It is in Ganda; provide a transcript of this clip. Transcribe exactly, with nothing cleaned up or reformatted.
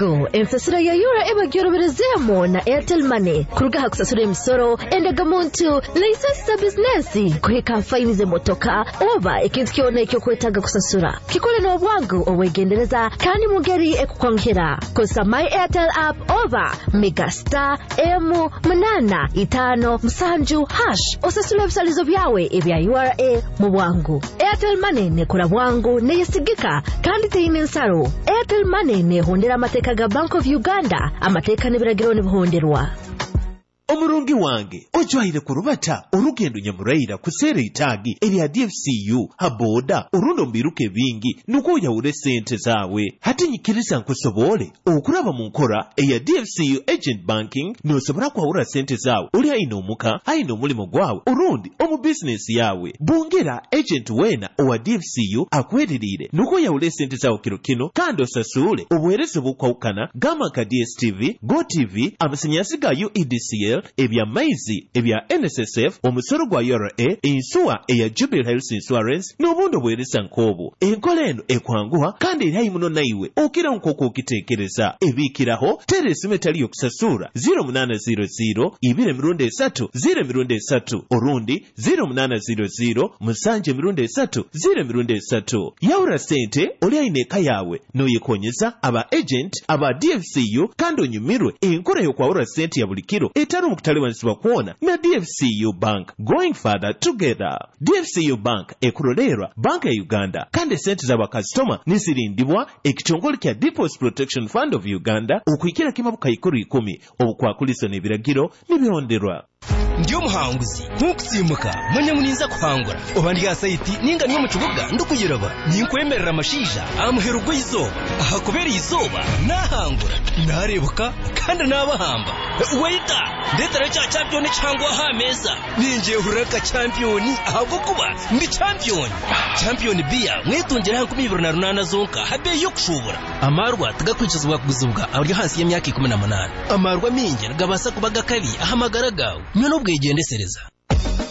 bwangu emfasira ya yura eba gyoroberezemo na Airtel Money kurugaha kusasura emisoro endaga muntu license business kuheka fine ze motoka oba ikintu kione cyo kwetaga kusasura kikole no bwangu owegendereza kandi mugeri ekukwankira kosa my Airtel app over megastar m munana itano msanju hash osasula bisalizo byawe ebya U R A mu bwangu. Airtel Money ne kura bwangu ne yesigika kandi teyine nsaro. Airtel Money ne hondera amateka ga Bank of Uganda amateka ne biragiro ne buhonderwa. Omurungi wange ojwaire kurubata urugendo nyamuraira kusera itagi erya D F C U haboda urundo mbiruke bingi nuko yaure sente zawe hati nyikiriza nkusobole okuraba mu nkora eya D F C U agent banking no sobora kwaura sente zawe uli aino muka aino mulimo gwawe urundi omu business yawe bongera agent wena owa D F C U akwedirire nuko yaure sente zawe kiro kino kandi osasule obwerese bukwaukana gama ka D S T V Go T V amasanyasi ga U E D C L ebya maizi ebya N S S F omusoro gwa U R A insuwa eya Jubilee Health Insurance n'obundo bweresa nkobo enkola eno ekwanguha kandi eri muno naiwe okira nkoko okitekereza ebikiraho teresi metali yokusasura zero munana zero zero ibire mirundi esatu zero mirundi esatu orundi zero munana zero zero musanje mirundi esatu zero mirundi esatu yaura sente oli aineka yawe no yekonyeza aba agent aba D F C U kandi onyumirwe enkola yokwaura sente ya bulikiro etaro mukutali wansiba kuona na D F C U Bank going further together. D F C U Bank ekurolera banka ya Uganda kandi sente za bakastoma nisirindibwa ekitongole kya Deposit Protection Fund of Uganda ukwikira kimabuka ikuru ikumi obukwakuliso n'ebiragiro n'ibihonderwa. Ndiyo muhanguzi nkukusimuka mwanya muninza kuhangura obandi ya site ninga niyo mu kibuga ndukuyiraba ninkwemerera amashisha amuherugo izoba aha kubera izoba nahangura narebuka kandi nabahamba waita ndetera cha champion cyangwa ha meza ninje huraka champion ahubwo kuba ndi champion champion bia mwetongera hankumi ibiro na runana zonka habe yo kushobora amarwa tagakwicizwa kuguzubwa abari hasi y'imyaka ikumi n'umunani amarwa minge gabasa kubaga kabi ahamagara gawe none ubwegendesereza